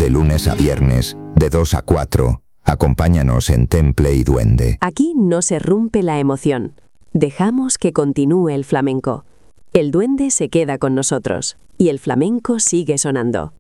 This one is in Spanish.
De lunes a viernes, de 2 a 4, acompáñanos en Temple y Duende. Aquí no se rompe la emoción. Dejamos que continúe el flamenco. El duende se queda con nosotros y el flamenco sigue sonando.